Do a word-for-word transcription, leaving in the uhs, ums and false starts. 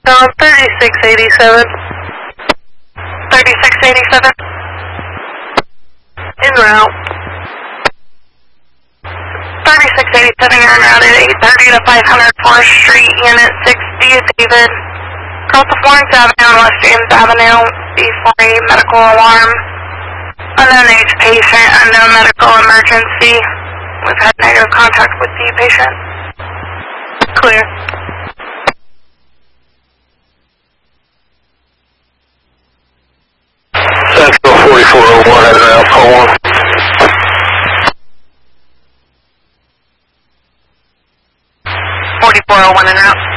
Um, thirty-six eighty-seven. thirty-six eighty-seven. En route. thirty-six eighty-seven, you're en route at eight thirty to five hundred fourth Street, Unit sixty, David. Cross the Florence Avenue and West James Avenue before a medical alarm. Unknown age patient, unknown medical emergency. We've had negative contact with the patient. Clear. Central forty-four oh one, heading out, call one. forty-four oh one en route.